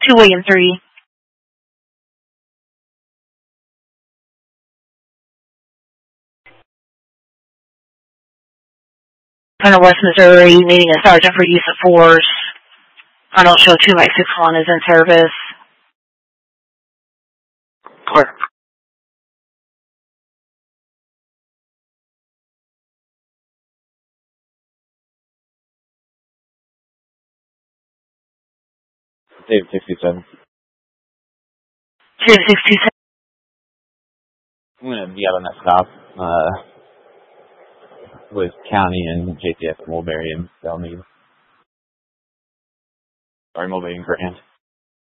William 3. Kind West Missouri, needing a sergeant for use of force. I don't show 2-61 is in service. Clear. David 67. David 67. I'm going to be out on that stop with County and JTF Mulberry and Bellmead. Sorry, Mulberry and Grand.